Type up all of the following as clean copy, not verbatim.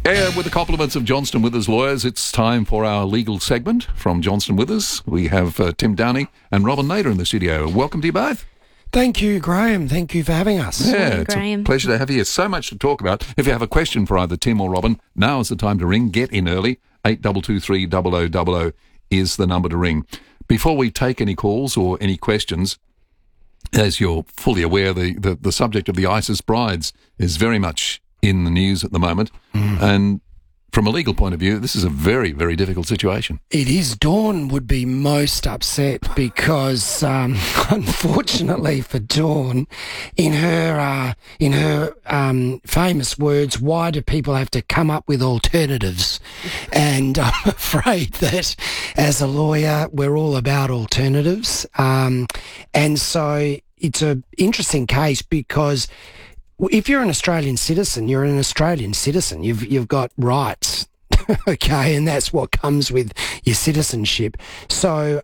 With the compliments of Johnston Withers Lawyers, it's time for our legal segment from Johnston Withers. We have Tim Downey and Robin Nader in the studio. Welcome to you both. Thank you, Graham. Thank you for having us. Yeah, it's a pleasure to have you here. So much to talk about. If you have a question for either Tim or Robin, now is the time to ring. Get in early. 8223 0000 is the number to ring. Before we take any calls or any questions, as you're fully aware, the subject of the ISIS brides is very much in the news at the moment. And from a legal point of view, this is a very, very difficult situation. It is. Dawn would be most upset because, unfortunately for Dawn, in her famous words, why do people have to come up with alternatives? And I'm afraid that as a lawyer, we're all about alternatives. And so it's an interesting case because if you're an Australian citizen, you're an Australian citizen. You've got rights, okay, and that's what comes with your citizenship. So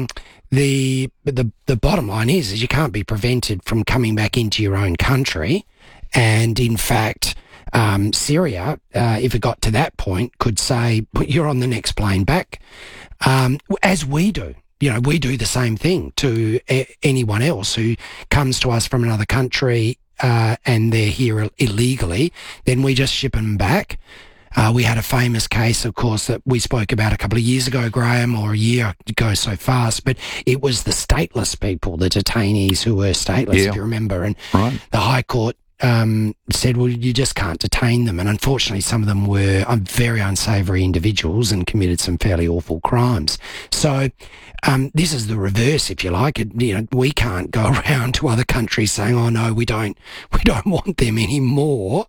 the bottom line is you can't be prevented from coming back into your own country, and in fact, Syria, if it got to that point, could say, "You're on the next plane back," as we do. You know, we do the same thing to anyone else who comes to us from another country. And they're here illegally, then we just ship them back. We had a famous case, of course, that we spoke about a couple of years ago, Graham, or a year ago so fast, but it was the stateless people, the detainees who were stateless, if you remember. And the High Court said, well, you just can't detain them. And unfortunately, some of them were very unsavoury individuals and committed some fairly awful crimes. So this is the reverse, if you like. We can't go around to other countries saying, oh, no, we don't want them anymore.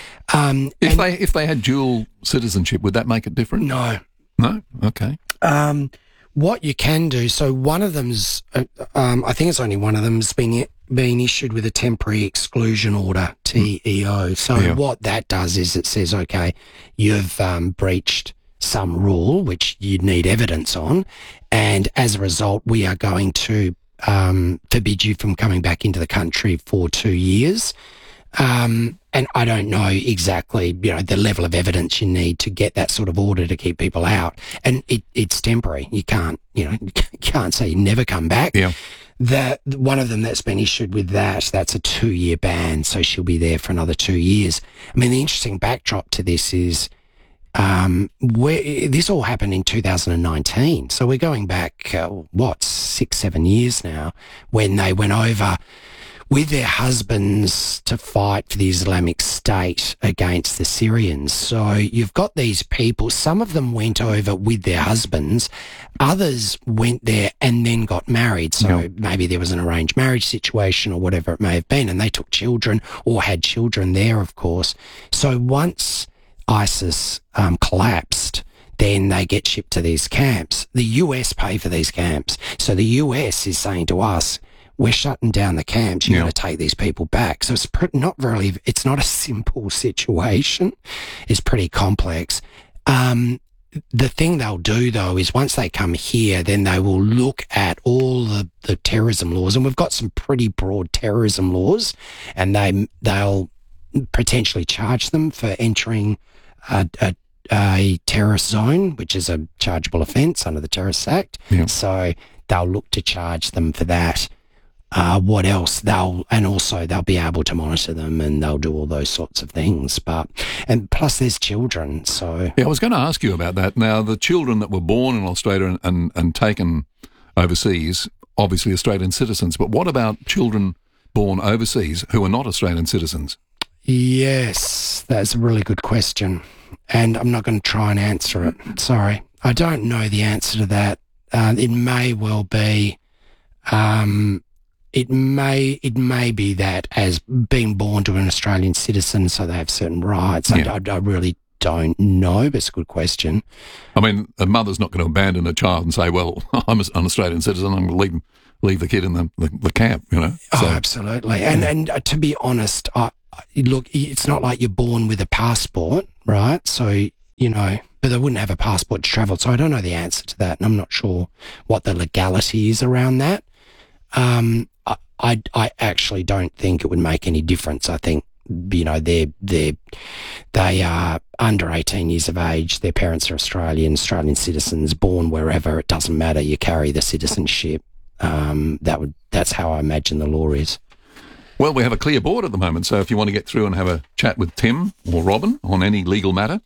If they had dual citizenship, would that make it different? No. No? Okay. What you can do, so one of them's, I think it's only one of them's been issued with a temporary exclusion order, TEO. So what that does is it says, okay, you've breached some rule, which you'd need evidence on, and as a result, we are going to forbid you from coming back into the country for 2 years. And I don't know exactly, the level of evidence you need to get that sort of order to keep people out. And it's temporary. You can't, you can't say you never come back. Yeah. One of them that's been issued with that's a 2-year ban. So she'll be there for another 2 years. I mean, the interesting backdrop to this is, this all happened in 2019. So we're going back, 6-7 years now, when they went over with their husbands to fight for the Islamic State against the Syrians. So you've got these people, some of them went over with their husbands, others went there and then got married. So maybe there was an arranged marriage situation or whatever it may have been, and they took children or had children there, of course. So once ISIS collapsed, then they get shipped to these camps. The US pay for these camps. So the US is saying to us, we're shutting down the camps. You're going to take these people back. So it's it's not a simple situation. It's pretty complex. The thing they'll do, though, is once they come here, then they will look at all the terrorism laws. And we've got some pretty broad terrorism laws, and they'll potentially charge them for entering a terrorist zone, which is a chargeable offence under the Terrorist Act. Yeah. So they'll look to charge them for that. What else? They'll be able to monitor them, and they'll do all those sorts of things. And plus there's children, so. Yeah, I was going to ask you about that. Now, the children that were born in Australia and taken overseas, obviously Australian citizens, but what about children born overseas who are not Australian citizens? Yes, that's a really good question. And I'm not going to try and answer it. Sorry. I don't know the answer to that. It may well be, it may be that as being born to an Australian citizen, so they have certain rights. Yeah. I really don't know, but it's a good question. I mean, a mother's not going to abandon a child and say, well, I'm an Australian citizen, I'm going to leave the kid in the camp, So, absolutely. And to be honest, look, it's not like you're born with a passport, right? So, but they wouldn't have a passport to travel. So I don't know the answer to that, and I'm not sure what the legality is around that. I actually don't think it would make any difference. I think they are under 18 years of age. Their parents are Australian citizens, born wherever. It doesn't matter. You carry the citizenship. That's how I imagine the law is. Well, we have a clear board at the moment, so if you want to get through and have a chat with Tim or Robin on any legal matter,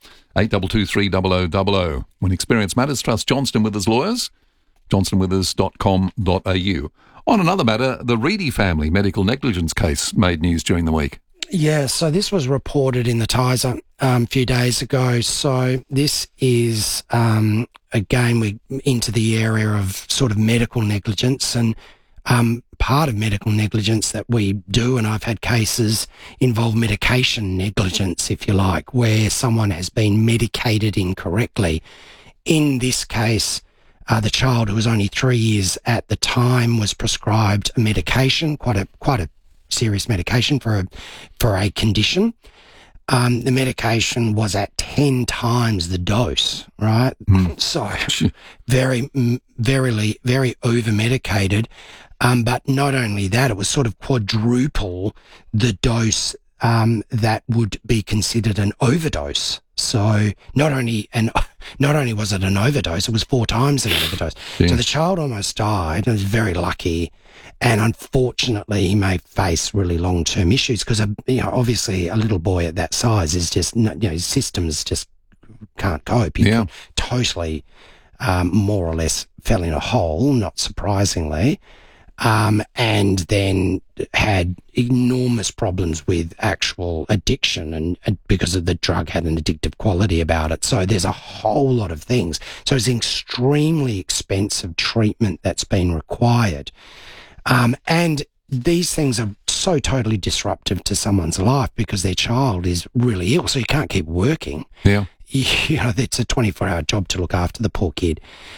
8223 When experience matters, trust Johnston Withers Lawyers, johnstonwithers.com.au. On another matter, the Reedy family medical negligence case made news during the week. Yeah, so this was reported in the Tiser a few days ago. So this is, again, we're into the area of sort of medical negligence, and part of medical negligence that we do, and I've had cases involve medication negligence, if you like, where someone has been medicated incorrectly. In this case, the child, who was only 3 years at the time, was prescribed a medication, quite a serious medication for a condition. The medication was at 10 times the dose, right? So very over-medicated. But not only that, it was sort of quadruple the dose that would be considered an overdose. So not only was it an overdose, it was 4 times an overdose. Yeah. So the child almost died, and was very lucky. And unfortunately, he may face really long-term issues because, obviously, a little boy at that size is just, his systems just can't cope. He totally, more or less, fell in a hole, not surprisingly. And then had enormous problems with actual addiction, and because of the drug had an addictive quality about it. So there's a whole lot of things. So it's extremely expensive treatment that's been required. And these things are so totally disruptive to someone's life because their child is really ill. So you can't keep working. Yeah. It's a 24-hour job to look after the poor kid.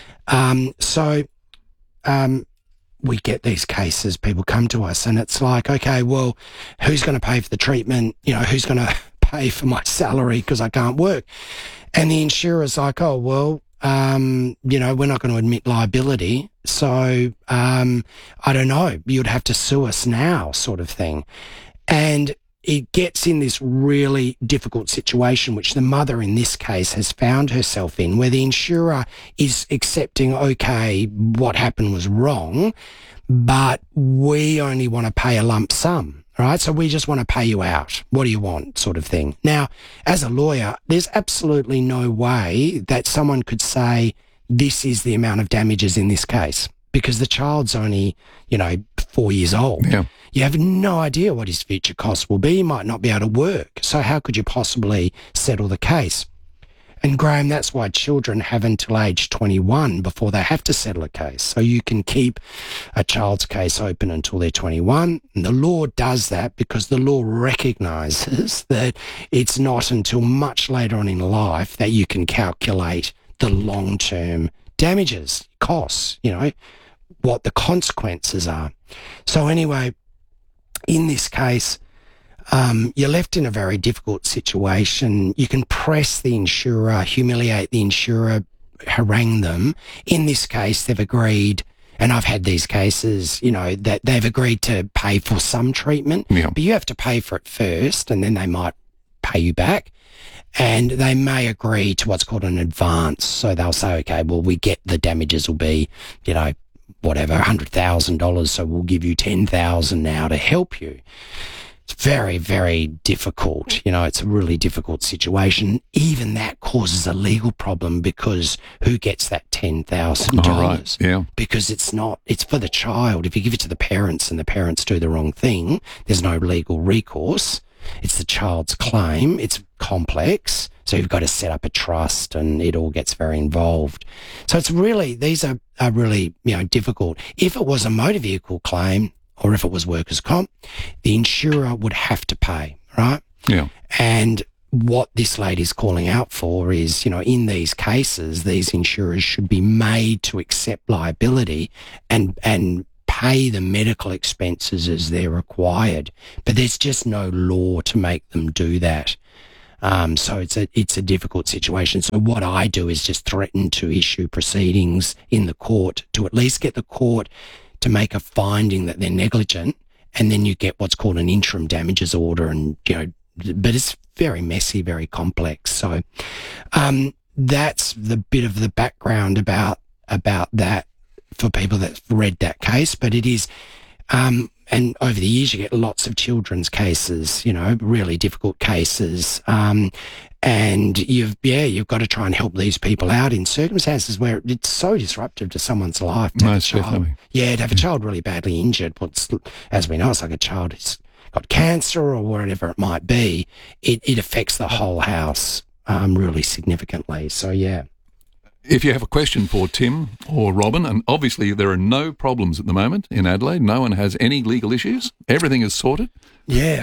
We get these cases, people come to us, and it's like, okay, well, who's going to pay for the treatment? Who's going to pay for my salary because I can't work? And the insurer's like, oh, well, we're not going to admit liability. So, I don't know, you'd have to sue us now, sort of thing. And it gets in this really difficult situation, which the mother in this case has found herself in, where the insurer is accepting, okay, what happened was wrong, but we only want to pay a lump sum, right? So we just want to pay you out. What do you want, sort of thing. Now, as a lawyer, there's absolutely no way that someone could say this is the amount of damages in this case, because the child's only, 4 years old. Yeah. You have no idea what his future costs will be. He might not be able to work. So how could you possibly settle the case? And Graham, that's why children have until age 21 before they have to settle a case. So you can keep a child's case open until they're 21. And the law does that because the law recognises that it's not until much later on in life that you can calculate the long-term damages, costs, what the consequences are. So anyway, in this case, you're left in a very difficult situation. You can press the insurer, humiliate the insurer, harangue them. In this case, they've agreed, and I've had these cases, that they've agreed to pay for some treatment, but you have to pay for it first, and then they might pay you back. And they may agree to what's called an advance. So they'll say, okay, well, we get the damages will be, whatever, $100,000. So we'll give you $10,000 now to help you. It's very, very difficult. It's a really difficult situation. Even that causes a legal problem because who gets that $10,000? Right. Yeah. Because it's for the child. If you give it to the parents and the parents do the wrong thing, there's no legal recourse. It's the child's claim. It's complex. So you've got to set up a trust and it all gets very involved. So it's really, these are really, difficult. If it was a motor vehicle claim or if it was workers' comp, the insurer would have to pay, right? Yeah. And what this lady's calling out for is, in these cases, these insurers should be made to accept liability and pay the medical expenses as they're required. But there's just no law to make them do that. So it's a difficult situation. So what I do is just threaten to issue proceedings in the court to at least get the court to make a finding that they're negligent and then you get what's called an interim damages order, and but it's very messy, very complex. So that's the bit of the background about that for people that read that case. But it is, and over the years you get lots of children's cases, really difficult cases, and you've got to try and help these people out in circumstances where it's so disruptive to someone's life. Most definitely. Yeah, to have a child really badly injured, as we know, it's like a child who's got cancer or whatever it might be. It affects the whole house really significantly. So, yeah. If you have a question for Tim or Robin, and obviously there are no problems at the moment in Adelaide, no one has any legal issues, everything is sorted. Yeah.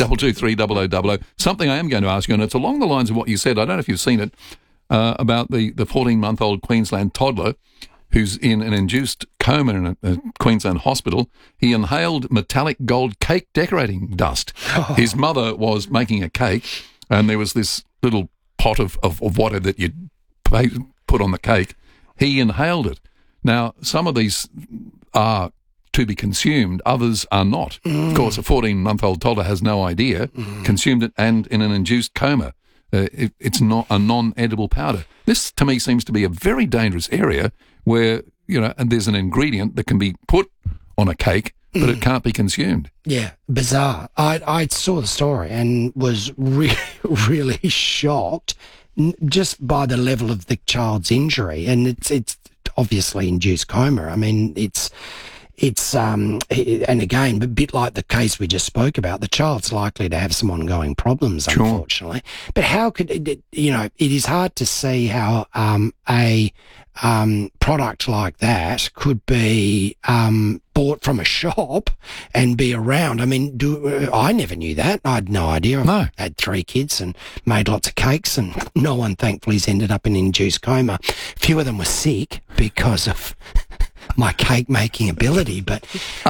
8223 Something I am going to ask you, and it's along the lines of what you said, I don't know if you've seen it, about the 14-month-old Queensland toddler who's in an induced coma in a Queensland hospital. He inhaled metallic gold cake decorating dust. Oh. His mother was making a cake, and there was this little pot of water that you'd put on the cake. He inhaled it. Now, some of these are to be consumed, others are not. Of course, a 14-month-old toddler has no idea, consumed it, and in an induced coma. It's not a non-edible powder. This, to me, seems to be a very dangerous area where, and there's an ingredient that can be put on a cake, but it can't be consumed. Yeah, bizarre. I saw the story and was really shocked just by the level of the child's injury, and it's obviously induced coma. I mean, it's and again, a bit like the case we just spoke about, the child's likely to have some ongoing problems, unfortunately. Sure. But how could it is hard to see how a product like that could be bought from a shop and be around. I mean, I never knew that. I had no idea. No. I had 3 kids and made lots of cakes, and no one, thankfully, has ended up in induced coma. Few of them were sick because of my cake making ability, but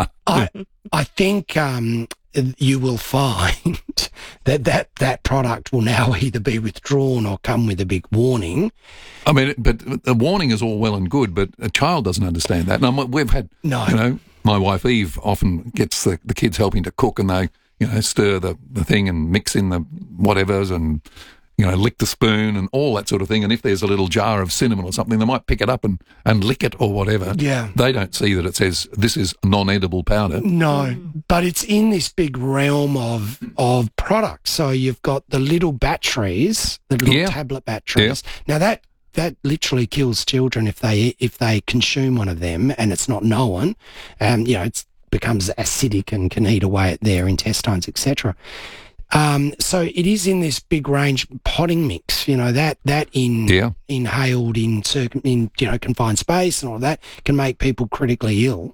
I think you will find that product will now either be withdrawn or come with a big warning. I mean, but the warning is all well and good, but a child doesn't understand that. And we've had, my wife Eve often gets the kids helping to cook, and they, stir the thing and mix in the whatevers and, lick the spoon and all that sort of thing. And if there's a little jar of cinnamon or something, they might pick it up and lick it or whatever. Yeah. They don't see that it says this is non-edible powder. No, but it's in this big realm of products. So you've got the little batteries, the little tablet batteries. Yeah. Now that literally kills children if they consume one of them and it's not known. It becomes acidic and can eat away at their intestines, etc. So it is in this big range potting mix, that inhaled in confined space and all that can make people critically ill.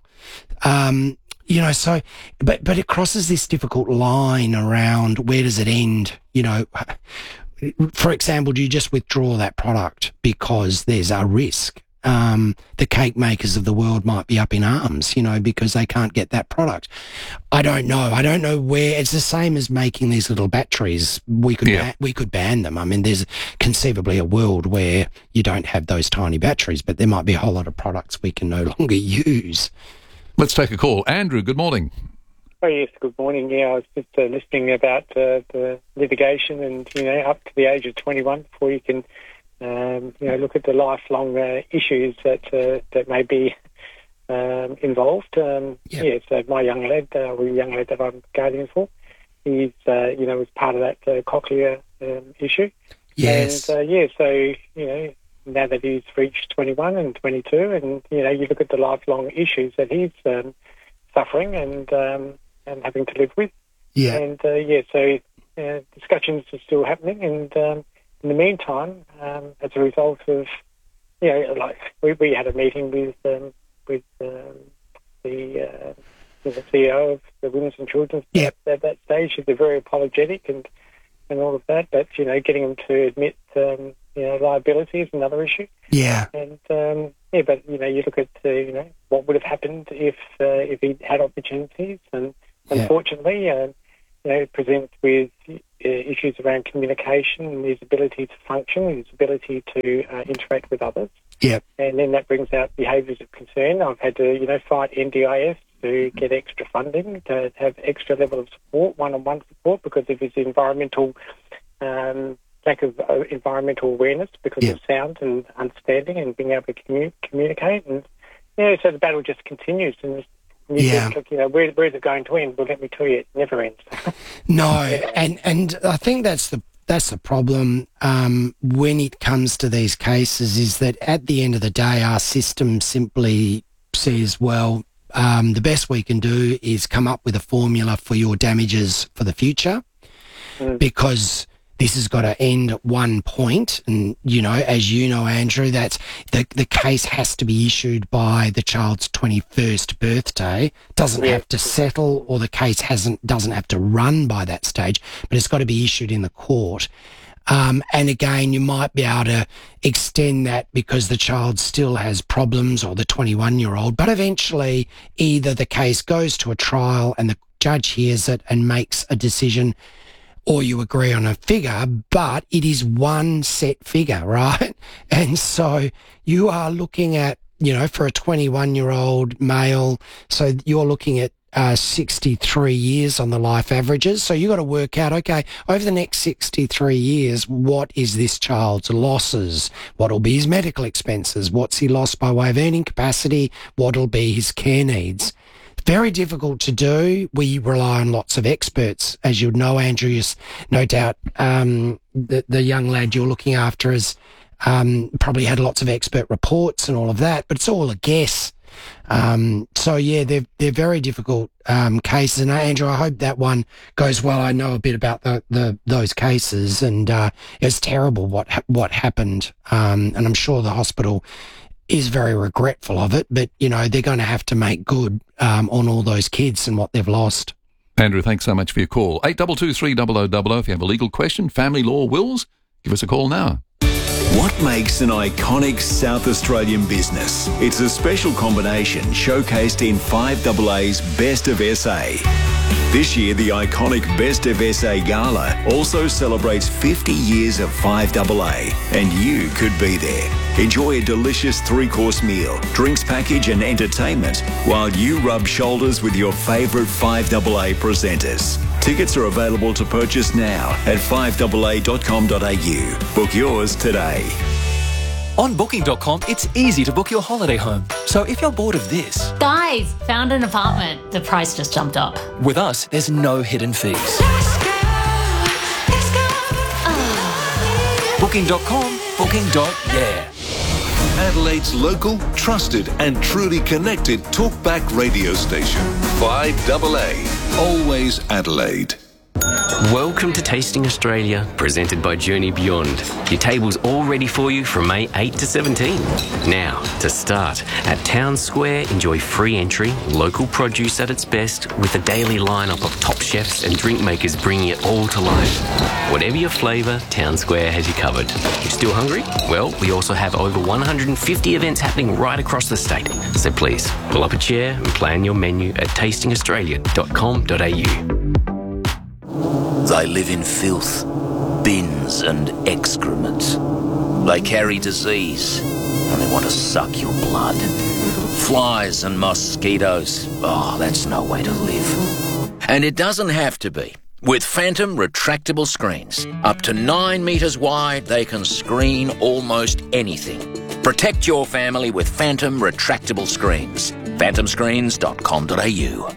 So, but it crosses this difficult line around where does it end? For example, do you just withdraw that product because there's a risk? The cake makers of the world might be up in arms, because they can't get that product. I don't know. I don't know where. It's the same as making these little batteries. We could ban them. I mean, there's conceivably a world where you don't have those tiny batteries, but there might be a whole lot of products we can no longer use. Let's take a call. Andrew, good morning. Oh, yes, good morning. Yeah, I was just listening about the litigation and, up to the age of 21 before you can look at the lifelong issues that may be involved. So my young lad, the young lad that I'm guardian for, he's was part of that cochlear issue. Yes. And so now that he's reached 21 and 22, and you look at the lifelong issues that he's suffering and having to live with. Yeah. And so discussions are still happening, and in the meantime, as a result of, we had a meeting with the CEO of the Women's and Children's at that stage. They're very apologetic and all of that, but getting them to admit liability is another issue. Yeah. And but you look at what would have happened if he'd had opportunities, and unfortunately, it presents with issues around communication and his ability to function, his ability to interact with others. Yeah. And then that brings out behaviours of concern. I've had to, fight NDIS to get extra funding, to have extra level of support, one-on-one support, because of his environmental lack of environmental awareness because of sound and understanding and being able to communicate. And so the battle just continues. And you think, look, where is it going to end? Well, let me tell you, it never ends. No, and I think that's the problem when it comes to these cases, is that at the end of the day, our system simply says, well, the best we can do is come up with a formula for your damages for the future, because this has got to end at one point. And, as you know, Andrew, that's the case has to be issued by the child's 21st birthday. Doesn't have to settle, or the case doesn't have to run by that stage, but it's got to be issued in the court. And again, you might be able to extend that because the child still has problems, or the 21-year-old, but eventually either the case goes to a trial and the judge hears it and makes a decision, or you agree on a figure, but it is one set figure, right? And so you are looking at, for a 21-year-old male, so you're looking at 63 years on the life averages. So you got to work out, okay, over the next 63 years, what is this child's losses? What will be his medical expenses? What's he lost by way of earning capacity? What will be his care needs? Very difficult to do. We rely on lots of experts. As you know, Andrew, no doubt the young lad you're looking after has probably had lots of expert reports and all of that, but it's all a guess. They're very difficult cases. And Andrew, I hope that one goes well. I know a bit about those cases, and it was terrible what happened. And I'm sure the hospital is very regretful of it, but, they're going to have to make good on all those kids and what they've lost. Andrew, thanks so much for your call. 8223 0000. If you have a legal question, family law, wills, give us a call now. What makes an iconic South Australian business? It's a special combination showcased in 5AA's Best of SA. This year, the iconic Best of SA Gala also celebrates 50 years of 5AA, and you could be there. Enjoy a delicious 3-course meal, drinks package and entertainment while you rub shoulders with your favourite 5AA presenters. Tickets are available to purchase now at 5AA.com.au. Book yours today. On Booking.com, it's easy to book your holiday home. So if you're bored of this... Guys, found an apartment. The price just jumped up. With us, there's no hidden fees. Booking.com, booking.yeah. Adelaide's local, trusted and truly connected talkback radio station. 5AA. Always Adelaide. Welcome to Tasting Australia, presented by Journey Beyond. Your table's all ready for you from May 8 to 17. Now, to start, at Town Square, enjoy free entry, local produce at its best, with a daily lineup of top chefs and drink makers bringing it all to life. Whatever your flavour, Town Square has you covered. You still hungry? Well, we also have over 150 events happening right across the state. So please, pull up a chair and plan your menu at tastingaustralia.com.au. They live in filth, bins and excrement. They carry disease and they want to suck your blood. Flies and mosquitoes. Oh, that's no way to live. And it doesn't have to be. With Phantom retractable screens. Up to 9 metres wide, they can screen almost anything. Protect your family with Phantom retractable screens. phantomscreens.com.au.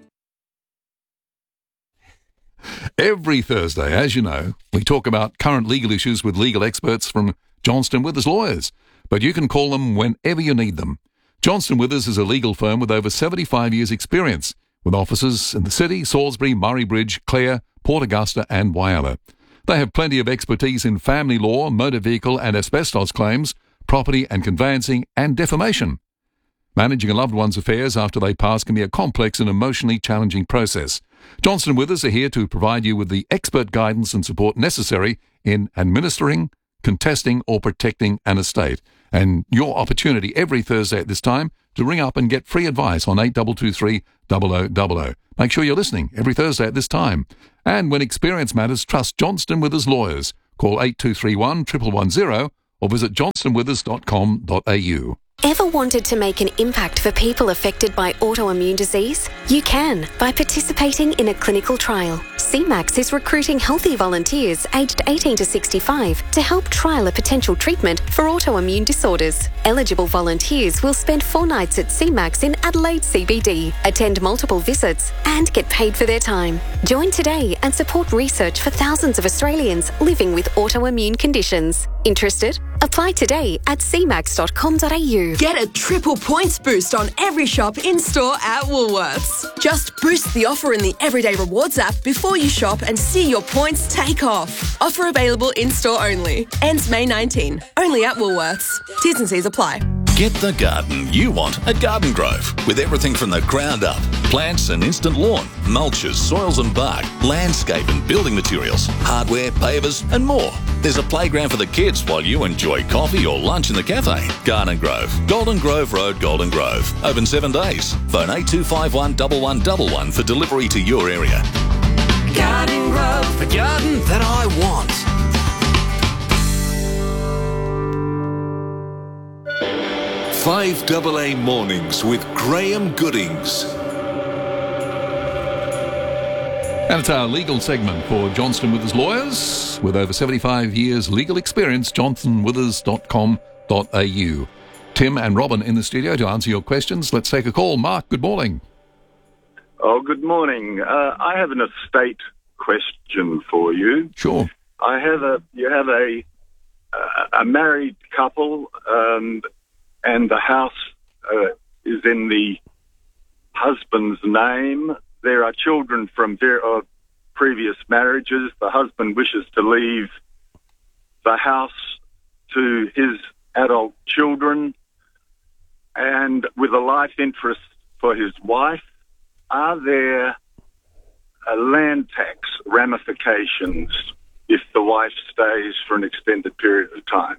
Every Thursday, as you know, we talk about current legal issues with legal experts from Johnston Withers Lawyers, but you can call them whenever you need them. Johnston Withers is a legal firm with over 75 years' experience, with offices in the city, Salisbury, Murray Bridge, Clare, Port Augusta and Whyalla. They have plenty of expertise in family law, motor vehicle and asbestos claims, property and conveyancing and defamation. Managing a loved one's affairs after they pass can be a complex and emotionally challenging process. Johnston Withers are here to provide you with the expert guidance and support necessary in administering, contesting or protecting an estate. And your opportunity every Thursday at this time to ring up and get free advice on 8223 0000. Make sure you're listening every Thursday at this time. And when experience matters, trust Johnston Withers Lawyers. Call 8231 110 or visit johnstonwithers.com.au. Ever wanted to make an impact for people affected by autoimmune disease? You can by participating in a clinical trial. CMAX is recruiting healthy volunteers aged 18 to 65 to help trial a potential treatment for autoimmune disorders. Eligible volunteers will spend 4 nights at CMAX in Adelaide CBD, attend multiple visits and get paid for their time. Join today and support research for thousands of Australians living with autoimmune conditions. Interested? Apply today at cmax.com.au. Get a triple points boost on every shop in-store at Woolworths. Just boost the offer in the Everyday Rewards app before you shop and see your points take off. Offer available in-store only. Ends May 19. Only at Woolworths. T's and C's apply. Get the garden you want at Garden Grove, with everything from the ground up. Plants and instant lawn, mulches, soils and bark, landscape and building materials, hardware, pavers and more. There's a playground for the kids while you enjoy coffee or lunch in the cafe. Garden Grove, Golden Grove Road, Golden Grove. Open 7 days. Phone 8251 1111 for delivery to your area. Garden Grove, the garden that I want. 5AA Mornings with Graham Goodings. And it's our legal segment for Johnston Withers Lawyers. With over 75 years legal experience, johnstonwithers.com.au. Tim and Robin in the studio to answer your questions. Let's take a call. Mark, good morning. Oh, good morning. I have an estate question for you. Sure. You have a married couple, and the house is in the husband's name. There are children from previous marriages. The husband wishes to leave the house to his adult children and with a life interest for his wife. Are there land tax ramifications if the wife stays for an extended period of time?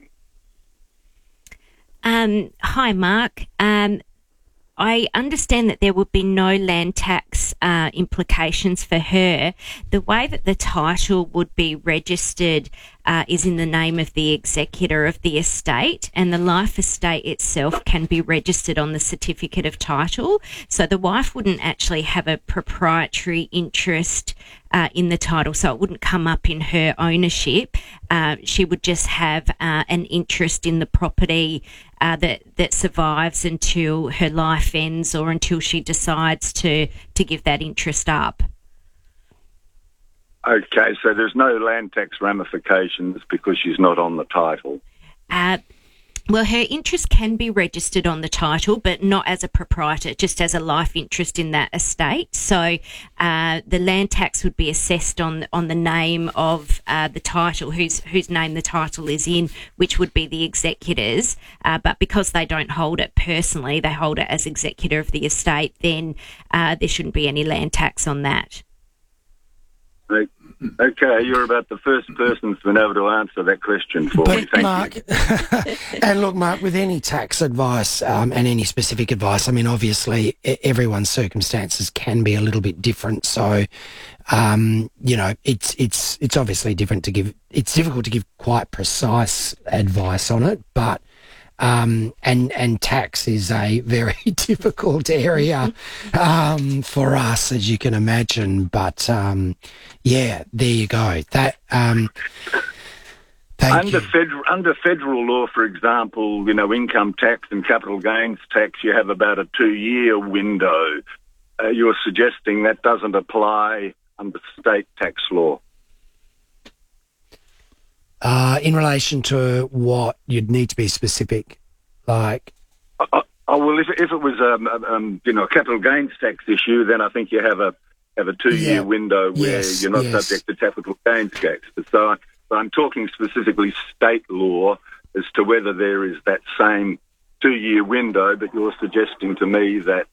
Hi, Mark. I understand that there would be no land tax implications for her. The way that the title would be registered is in the name of the executor of the estate, and the life estate itself can be registered on the certificate of title. So the wife wouldn't actually have a proprietary interest in the title, so it wouldn't come up in her ownership. She would just have an interest in the property that survives until her life ends or until she decides to give that interest up. Okay, so there's no land tax ramifications because she's not on the title. Well, her interest can be registered on the title, but not as a proprietor, just as a life interest in that estate. So the land tax would be assessed on the name of the title, whose name the title is in, which would be the executors. But because they don't hold it personally, they hold it as executor of the estate, then there shouldn't be any land tax on that. Okay, you're about the first person who's been able to answer that question for me. Thank you. And look, Mark, with any tax advice and any specific advice, I mean, obviously everyone's circumstances can be a little bit different. So, it's obviously different to give. It's difficult to give quite precise advice on it, but. And tax is a very difficult area for us, as you can imagine. But there you go. That under federal law, for example, income tax and capital gains tax, you have about a 2-year window. You're suggesting that doesn't apply under state tax law. In relation to what, you'd need to be specific, like. Well, if it was a capital gains tax issue, then I think you have a 2-year window where you're not subject to capital gains tax. So I'm talking specifically state law as to whether there is that same 2-year window. But you're suggesting to me that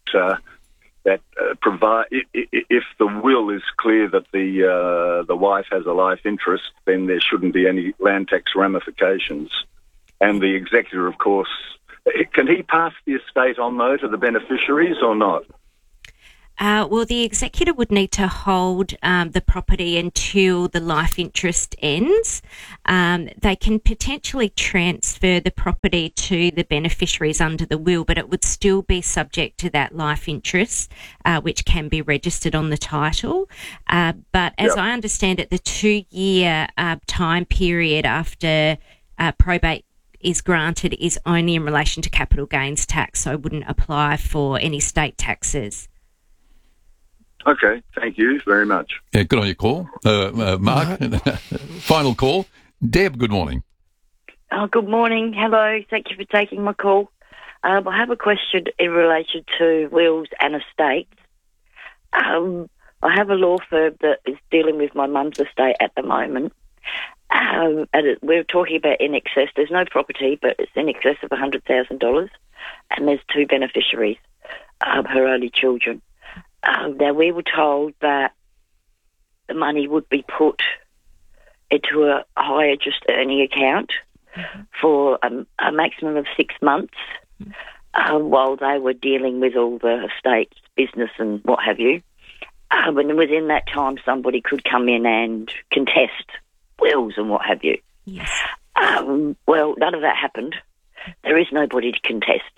if the will is clear that the wife has a life interest, then there shouldn't be any land tax ramifications. And the executor, of course, can he pass the estate on though to the beneficiaries or not? Well, the executor would need to hold the property until the life interest ends. They can potentially transfer the property to the beneficiaries under the will, but it would still be subject to that life interest, which can be registered on the title. But as I understand it, the 2-year time period after probate is granted is only in relation to capital gains tax, so it wouldn't apply for any state taxes. Okay, thank you very much. Yeah, good on your call. Mark, final call. Deb, good morning. Good morning. Hello. Thank you for taking my call. I have a question in relation to wills and estates. I have a law firm that is dealing with my mum's estate at the moment. And we're talking about in excess. There's no property, but it's in excess of $100,000. And there's 2 beneficiaries, her only children. Now, we were told that the money would be put into a higher just earning account for a maximum of 6 months while they were dealing with all the estate business and what have you. And within that time, somebody could come in and contest wills and what have you. Yes. Well, none of that happened. There is nobody to contest.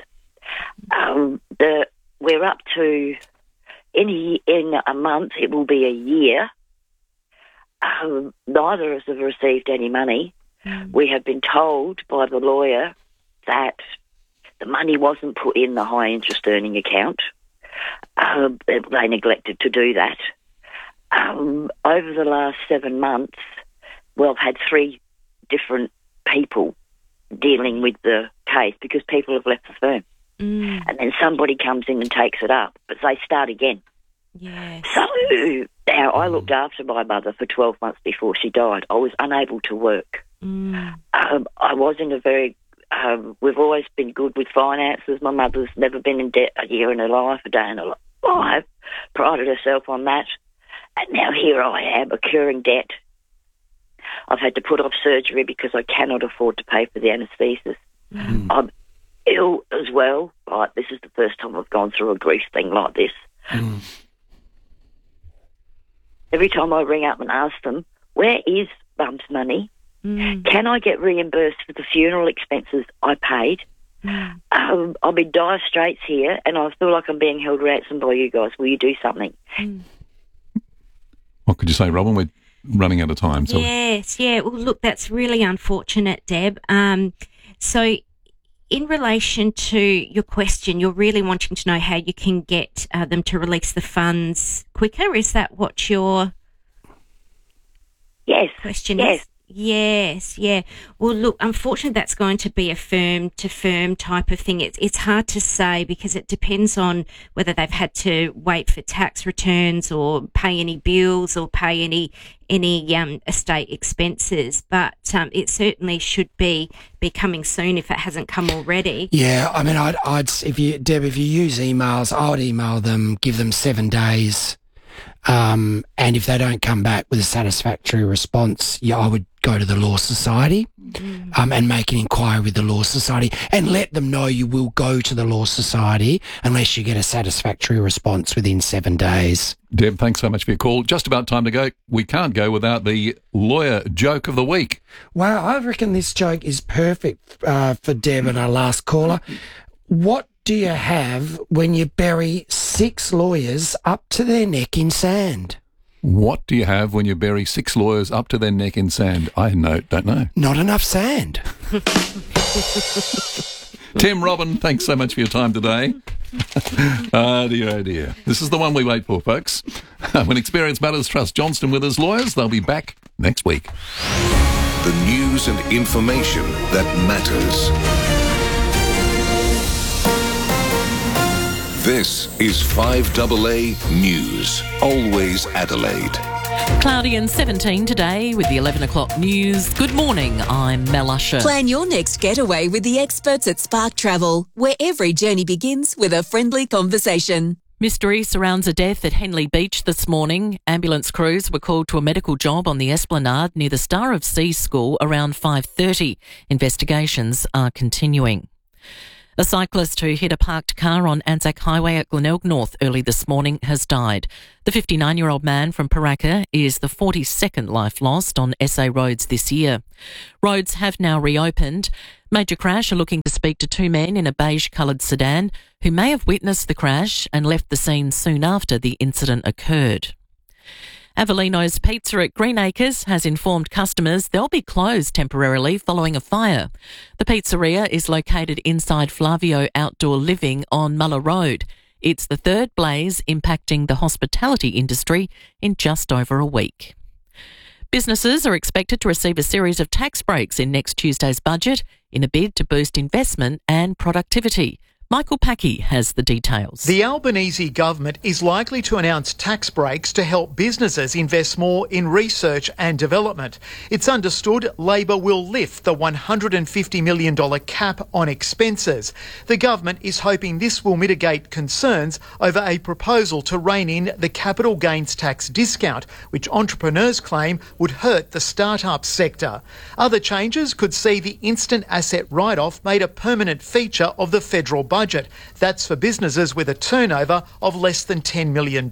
We're up to... In a month, it will be a year. Neither of us have received any money. We have been told by the lawyer that the money wasn't put in the high interest earning account. They neglected to do that. Over the last 7 months, I've had 3 different people dealing with the case because people have left the firm. And then somebody comes in and takes it up, but they start again. Yes. So now I looked after my mother for 12 months before she died. I was unable to work. I was in a very... we've always been good with finances. My mother's never been in debt a year in her life, a day in her life. Prided herself on that. And now here I am, accruing debt. I've had to put off surgery because I cannot afford to pay for the anaesthesis. I'm ill as well. Right, this is the first time I've gone through a grief thing like this. Every time I ring up and ask them, where is Mum's money? Can I get reimbursed for the funeral expenses I paid? I'm in dire straits here and I feel like I'm being held ransom by you guys. Will you do something? What could you say, Robin? We're running out of time. So Yes, yeah. Well, look, that's really unfortunate, Deb. So in relation to your question, you're really wanting to know how you can get them to release the funds quicker? Is that what your question is? Yes, yeah. Well, look, unfortunately, that's going to be a firm-to-firm type of thing. It's hard to say because it depends on whether they've had to wait for tax returns or pay any bills or pay any estate expenses. But it certainly should be coming soon if it hasn't come already. Yeah, I mean, if you use emails, I would email them, give them 7 days. And if they don't come back with a satisfactory response, I would go to the Law Society and make an inquiry with the Law Society and let them know you will go to the Law Society unless you get a satisfactory response within 7 days. Deb, thanks so much for your call. Just about time to go. We can't go without the lawyer joke of the week. Wow, I reckon this joke is perfect for Deb and our last caller. What do you have when you bury 6 lawyers up to their neck in sand? What do you have when you bury 6 lawyers up to their neck in sand? I don't know. Not enough sand. Tim, Robin, thanks so much for your time today. Oh dear. This is the one we wait for, folks. When Experience Matters, trust Johnston Withers Lawyers. They'll be back next week. The news and information that matters. This is 5AA News, always Adelaide. Cloudy and 17 today with the 11 o'clock news. Good morning, I'm Mel Usher. Plan your next getaway with the experts at Spark Travel, where every journey begins with a friendly conversation. Mystery surrounds a death at Henley Beach this morning. Ambulance crews were called to a medical job on the Esplanade near the Star of Sea School around 5:30. Investigations are continuing. A cyclist who hit a parked car on Anzac Highway at Glenelg North early this morning has died. The 59-year-old man from Paraka is the 42nd life lost on SA roads this year. Roads have now reopened. Major Crash are looking to speak to two men in a beige-coloured sedan who may have witnessed the crash and left the scene soon after the incident occurred. Avellino's Pizza at Greenacres has informed customers they'll be closed temporarily following a fire. The pizzeria is located inside Flavio Outdoor Living on Muller Road. It's the third blaze impacting the hospitality industry in just over a week. Businesses are expected to receive a series of tax breaks in next Tuesday's budget in a bid to boost investment and productivity. Michael Packey has the details. The Albanese government is likely to announce tax breaks to help businesses invest more in research and development. It's understood Labor will lift the $150 million cap on expenses. The government is hoping this will mitigate concerns over a proposal to rein in the capital gains tax discount, which entrepreneurs claim would hurt the start-up sector. Other changes could see the instant asset write-off made a permanent feature of the federal budget. That's for businesses with a turnover of less than $10 million.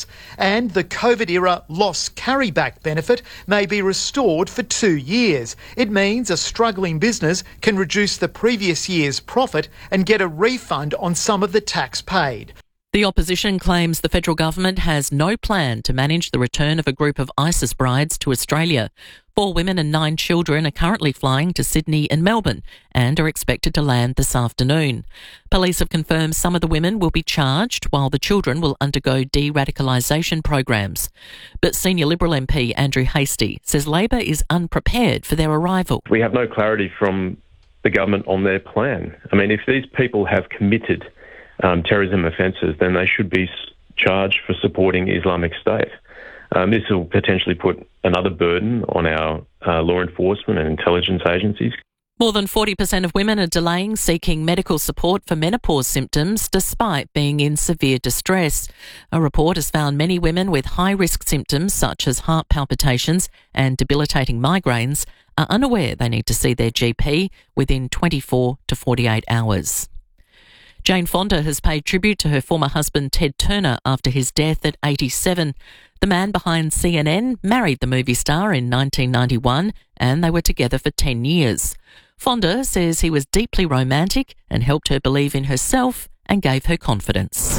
And the COVID-era loss carryback benefit may be restored for 2 years. It means a struggling business can reduce the previous year's profit and get a refund on some of the tax paid. The opposition claims the federal government has no plan to manage the return of a group of ISIS brides to Australia. 4 women and 9 children are currently flying to Sydney and Melbourne and are expected to land this afternoon. Police have confirmed some of the women will be charged while the children will undergo de-radicalisation programs. But Senior Liberal MP Andrew Hastie says Labor is unprepared for their arrival. We have no clarity from the government on their plan. I mean, if these people have committed terrorism offences, then they should be charged for supporting Islamic State. This will potentially put another burden on our law enforcement and intelligence agencies. More than 40% of women are delaying seeking medical support for menopause symptoms despite being in severe distress. A report has found many women with high-risk symptoms such as heart palpitations and debilitating migraines are unaware they need to see their GP within 24 to 48 hours. Jane Fonda has paid tribute to her former husband Ted Turner after his death at 87. The man behind CNN married the movie star in 1991 and they were together for 10 years. Fonda says he was deeply romantic and helped her believe in herself and gave her confidence.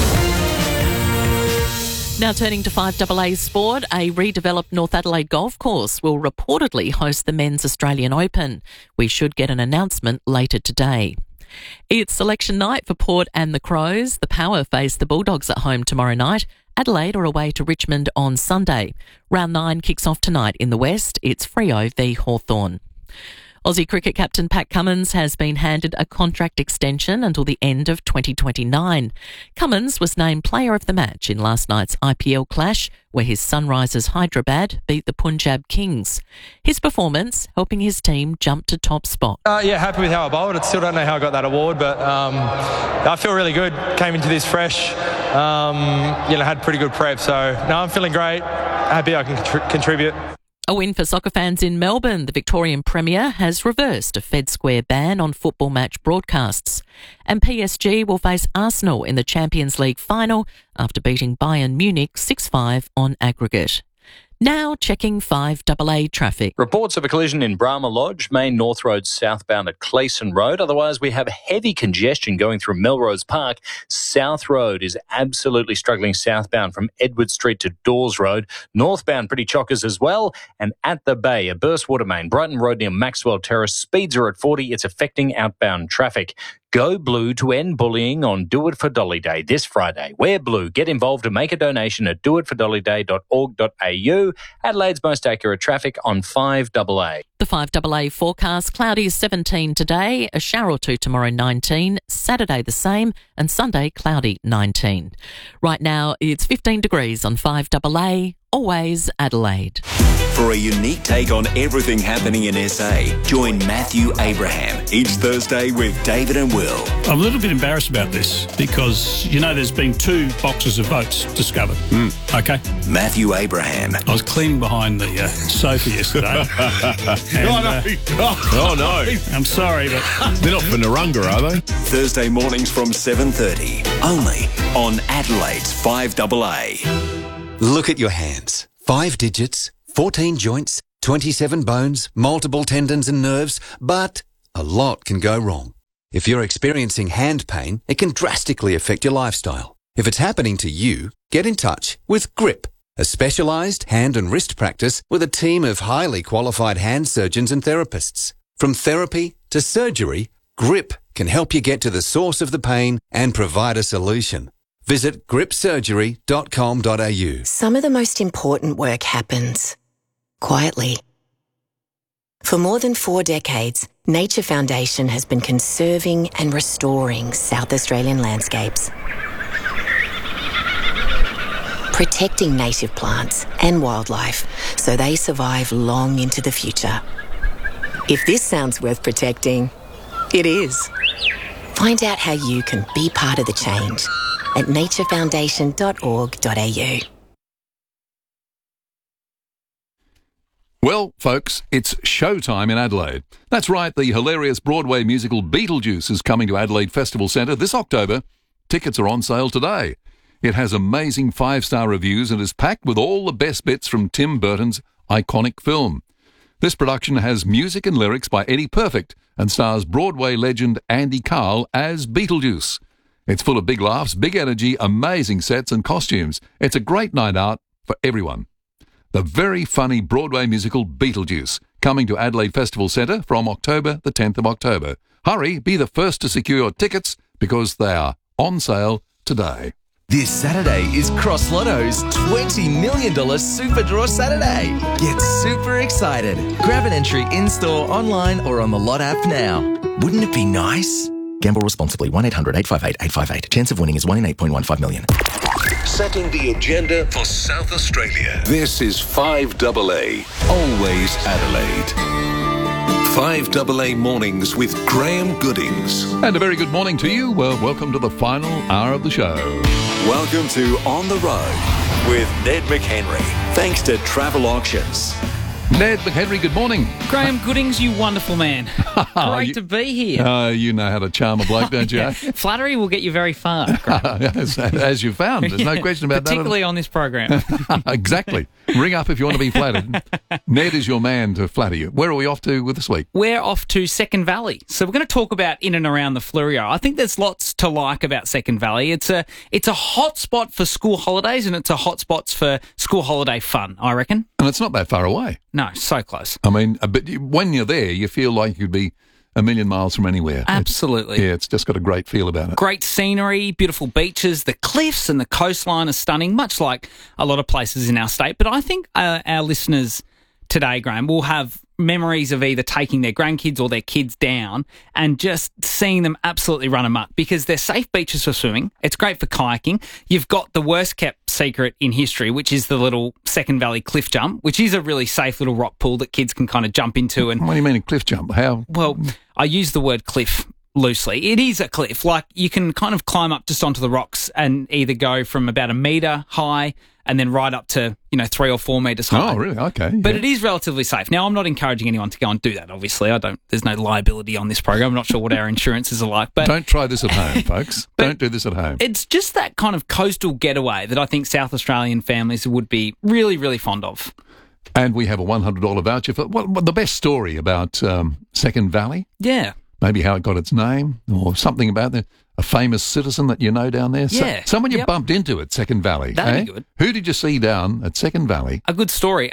Now turning to 5AA sport, a redeveloped North Adelaide golf course will reportedly host the Men's Australian Open. We should get an announcement later today. It's selection night for Port and the Crows. The Power face the Bulldogs at home tomorrow night. Adelaide are away to Richmond on Sunday. Round 9 kicks off tonight in the West. It's Freo v Hawthorn. Aussie cricket captain Pat Cummins has been handed a contract extension until the end of 2029. Cummins was named player of the match in last night's IPL clash where his Sunrisers Hyderabad beat the Punjab Kings. His performance helping his team jump to top spot. Happy with how I bowled. I still don't know how I got that award, but I feel really good. Came into this fresh, had pretty good prep. So, I'm feeling great. Happy I can contribute. A win for soccer fans in Melbourne. The Victorian Premier has reversed a Fed Square ban on football match broadcasts. And PSG will face Arsenal in the Champions League final after beating Bayern Munich 6-5 on aggregate. Now checking 5AA traffic. Reports of a collision in Brahma Lodge, Main North Road southbound at Clayson Road. Otherwise, we have heavy congestion going through Melrose Park. South Road is absolutely struggling southbound from Edward Street to Dawes Road. Northbound pretty chockers as well. And at the Bay, a burst water main, Brighton Road near Maxwell Terrace. Speeds are at 40. It's affecting outbound traffic. Go blue to end bullying on Do It For Dolly Day this Friday. Wear blue. Get involved and make a donation at doitfordollyday.org.au. Adelaide's most accurate traffic on 5AA. The 5AA forecast, cloudy 17 today, a shower or two tomorrow 19, Saturday the same, and Sunday cloudy 19. Right now it's 15 degrees on 5AA, always Adelaide. For a unique take on everything happening in SA, join Matthew Abraham each Thursday with David and Will. I'm a little bit embarrassed about this because, there's been 2 boxes of votes discovered. Okay? Matthew Abraham. I was cleaning behind the sofa yesterday. Oh, no. I'm sorry, but... They're not for Narunga, are they? Thursday mornings from 7:30, only on Adelaide's 5AA. Look at your hands. 5 digits, 14 joints, 27 bones, multiple tendons and nerves, but a lot can go wrong. If you're experiencing hand pain, it can drastically affect your lifestyle. If it's happening to you, get in touch with GRIP, a specialised hand and wrist practice with a team of highly qualified hand surgeons and therapists. From therapy to surgery, GRIP can help you get to the source of the pain and provide a solution. Visit gripsurgery.com.au. Some of the most important work happens quietly. For more than 4 decades, Nature Foundation has been conserving and restoring South Australian landscapes, protecting native plants and wildlife so they survive long into the future. If this sounds worth protecting, it is. Find out how you can be part of the change at naturefoundation.org.au. Well, folks, it's showtime in Adelaide. That's right, the hilarious Broadway musical Beetlejuice is coming to Adelaide Festival Centre this October. Tickets are on sale today. It has amazing 5-star reviews and is packed with all the best bits from Tim Burton's iconic film. This production has music and lyrics by Eddie Perfect and stars Broadway legend Andy Carl as Beetlejuice. It's full of big laughs, big energy, amazing sets and costumes. It's a great night out for everyone. The very funny Broadway musical Beetlejuice, coming to Adelaide Festival Centre from October the 10th of October. Hurry, be the first to secure your tickets because they are on sale today. This Saturday is Cross Lotto's $20 million Super Draw Saturday. Get super excited. Grab an entry in-store, online or on the Lot app now. Wouldn't it be nice? Gamble responsibly. 1-800-858-858. Chance of winning is 1 in 8.15 million. Setting the agenda for South Australia. This is 5AA, always Adelaide. 5AA Mornings with Graham Goodings. And a very good morning to you. Well, welcome to the final hour of the show. Welcome to On the Road with Ned McHenry. Thanks to Travel Auctions. Ned McHenry, good morning. Graham Goodings, you wonderful man. Great to be here. You know how to charm a bloke, don't you? Flattery will get you very far, Graham. as you found. There's no question about particularly that. on this program. Exactly. Ring up if you want to be flattered. Ned is your man to flatter you. Where are we off to with this week? We're off to Second Valley. So we're going to talk about in and around the Fleurieu. I think there's lots to like about Second Valley. It's a hot spot for school holidays and it's a hot spot for school holiday fun, I reckon. And it's not that far away. No, so close. I mean, but when you're there, you feel like you'd be a million miles from anywhere. Absolutely. It's just got a great feel about it. Great scenery, beautiful beaches, the cliffs and the coastline are stunning, much like a lot of places in our state. But I think our listeners today, Graham, will have memories of either taking their grandkids or their kids down and just seeing them absolutely run amok because they're safe beaches for swimming. It's great for kayaking. You've got the worst kept secret in history, which is the little Second Valley cliff jump, which is a really safe little rock pool that kids can kind of jump into. And what do you mean a cliff jump? How? Well, I use the word cliff loosely. It is a cliff. Like you can kind of climb up just onto the rocks and either go from about 1 metre high and then right up to, 3 or 4 metres high. Oh, really? Okay. But it is relatively safe. Now, I'm not encouraging anyone to go and do that, obviously. There's no liability on this program. I'm not sure what our insurances are like. But don't try this at home, folks. Don't do this at home. It's just that kind of coastal getaway that I think South Australian families would be really, really fond of. And we have a $100 voucher for the best story about Second Valley. Yeah. Maybe how it got its name or something about a famous citizen that you know down there. Yeah. Someone you bumped into at Second Valley. That'd be good. Who did you see down at Second Valley? A good story.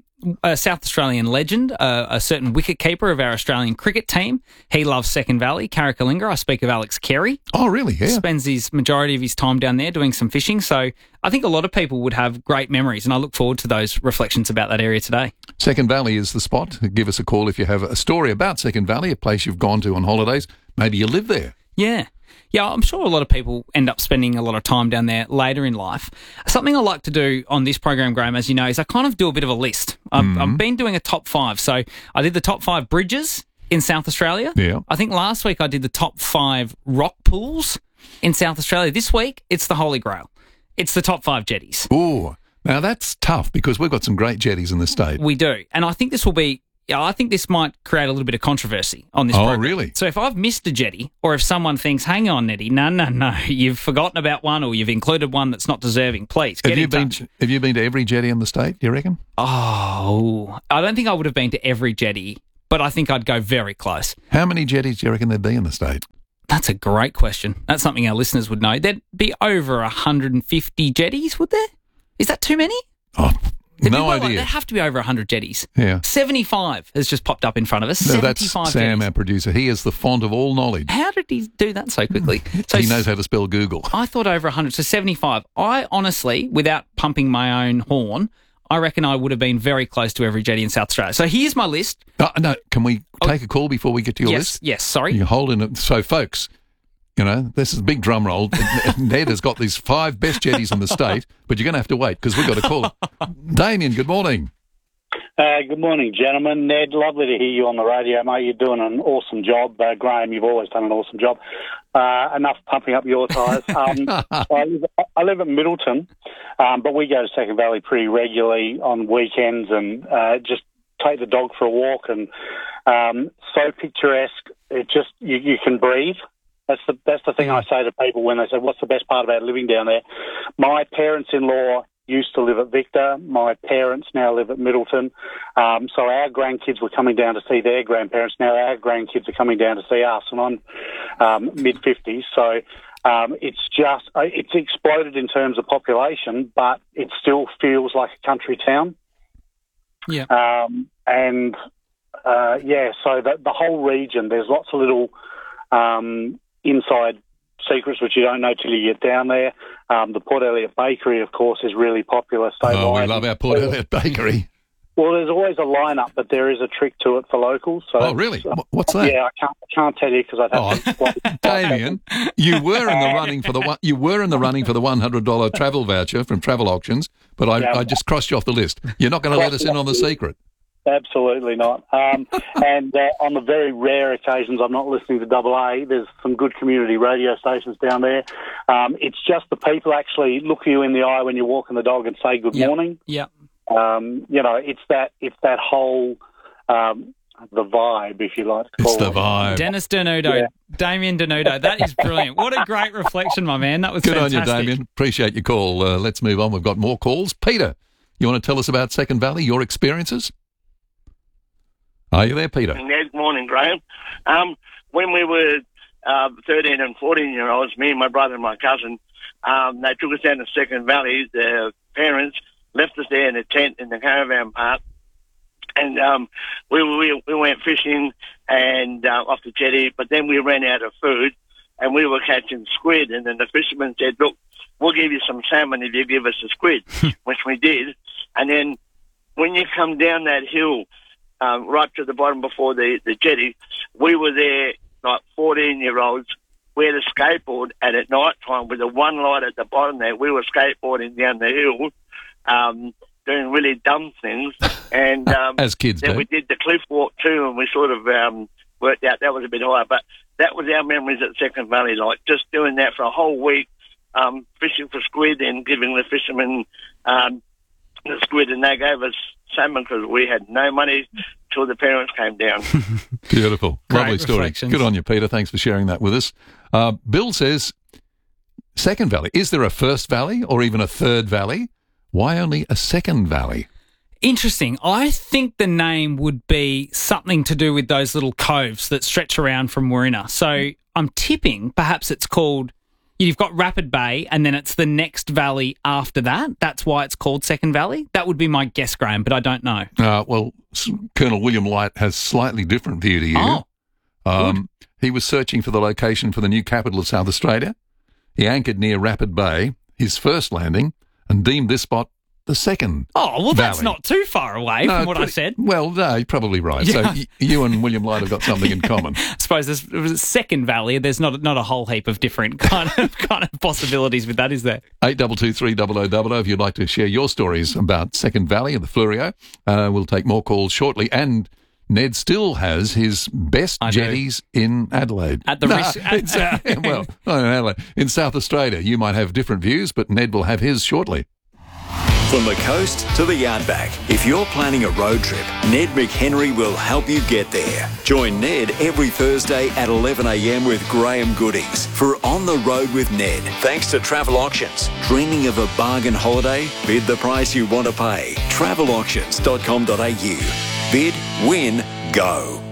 A South Australian legend, a certain wicketkeeper of our Australian cricket team. He loves Second Valley. Carrickawlinga. I speak of Alex Carey. Oh, really? Yeah. Spends his majority of his time down there doing some fishing. So I think a lot of people would have great memories, and I look forward to those reflections about that area today. Second Valley is the spot. Give us a call if you have a story about Second Valley, a place you've gone to on holidays. Maybe you live there. Yeah. Yeah, I'm sure a lot of people end up spending a lot of time down there later in life. Something I like to do on this program, Graham, as you know, is I kind of do a bit of a list I've been doing a top 5. So I did the top 5 bridges in South Australia. Yeah. I think last week I did the top 5 rock pools in South Australia. This week, it's the Holy Grail. It's the top 5 jetties. Ooh, now that's tough because we've got some great jetties in the state. We do. And I think this will be... I think this might create a little bit of controversy on this program. Oh, really? So if I've missed a jetty, or if someone thinks, hang on, Nettie, no, you've forgotten about one or you've included one that's not deserving, please get in touch. Have you been to every jetty in the state, do you reckon? Oh, I don't think I would have been to every jetty, but I think I'd go very close. How many jetties do you reckon there'd be in the state? That's a great question. That's something our listeners would know. There'd be over 150 jetties, would there? Is that too many? Oh, no idea. There have to be over 100 jetties. Yeah. 75 has just popped up in front of us. No, that's 75 Sam, jetties. our producer. He is the font of all knowledge. How did he do that so quickly? So he knows how to spell Google. I thought over 100, so 75. I honestly, without pumping my own horn, I reckon I would have been very close to every jetty in South Australia. So here's my list. No, can we take a call before we get to your list? Yes, sorry. You hold in. So, folks, this is a big drum roll. Ned has got these 5 best jetties in the state, but you're going to have to wait because we've got a call. Damien, good morning. Good morning, gentlemen. Ned, lovely to hear you on the radio, mate. You're doing an awesome job. Graham, you've always done an awesome job. Enough pumping up your tyres. I live at Middleton, but we go to Second Valley pretty regularly on weekends and just take the dog for a walk. And so picturesque, it just you can breathe. That's the thing I say to people when they say, what's the best part about living down there? My parents-in-law used to live at Victor. My parents now live at Middleton. So our grandkids were coming down to see their grandparents. Now our grandkids are coming down to see us, and I'm mid-50s. So it's exploded in terms of population, but it still feels like a country town. Yeah. So the whole region, there's lots of little inside secrets which you don't know till you get down there. The Port Elliot Bakery, of course, is really popular. We love our Port Elliot Bakery. Well, there's always a lineup, but there is a trick to it for locals. So really? What's that? Yeah, I can't tell you because I'd have to explain. Damien, you were in the running for the You were in the running for the $100 travel voucher from Travel Auctions, but I just crossed you off the list. You're not going to let us in on the secret. Absolutely not. And on the very rare occasions I'm not listening to AA, there's some good community radio stations down there. It's just the people actually look you in the eye when you're walking the dog and say good morning. Yeah. It's that whole the vibe, if you like to call it. It's the vibe. Dennis Denudo, Damien Denudo. That is brilliant. What a great reflection, my man. That was good fantastic. on you, Damien. Appreciate your call. Let's move on. We've got more calls. Peter, you want to tell us about Second Valley, your experiences? Are you there, Peter? Good morning, Graham. When we were 13 and 14-year-olds, me and my brother and my cousin, they took us down to Second Valley. Their parents left us there in a tent in the caravan park, and we went fishing and off the jetty, but then we ran out of food, and we were catching squid, and then the fisherman said, look, we'll give you some salmon if you give us a squid, which we did. And then when you come down that hill, right to the bottom before the jetty, we were there like 14-year-olds. We had a skateboard, and at night time with the one light at the bottom there, we were skateboarding down the hill, doing really dumb things. And as kids then do. we did the cliff walk too, and we sort of worked out that was a bit higher. But that was our memories at Second Valley, like just doing that for a whole week, fishing for squid and giving the fishermen the squid, and they gave us salmon because we had no money till the parents came down. Beautiful. Great Lovely story. reflections. Good on you, Peter. Thanks for sharing that with us. Bill says, Second Valley. Is there a first valley or even a third valley? Why only a second valley? Interesting. I think the name would be something to do with those little coves that stretch around from Warina. So I'm tipping perhaps it's called, you've got Rapid Bay and then it's the next valley after that. That's why it's called Second Valley. That would be my guess, Graham, but I don't know. Well, Colonel William Light has slightly different view to you. Oh, he was searching for the location for the new capital of South Australia. He anchored near Rapid Bay, his first landing, and deemed this spot the second. Oh, well, that's valley. not too far away from what I said. Well, no, you're probably right. Yeah. So you and William Light have got something in common. I suppose there's a second valley. There's not a whole heap of different kind of possibilities with that, is there? 8223 if you'd like to share your stories about Second Valley and the Fleurieu. We'll take more calls shortly. And Ned still has his best jetties in Adelaide. At the risk... Adelaide. In South Australia, you might have different views, but Ned will have his shortly. From the coast to the outback, if you're planning a road trip, Ned McHenry will help you get there. Join Ned every Thursday at 11 a.m. with Graham Goodings for On the Road with Ned. Thanks to Travel Auctions. Dreaming of a bargain holiday? Bid the price you want to pay. Travelauctions.com.au. Bid, win, go.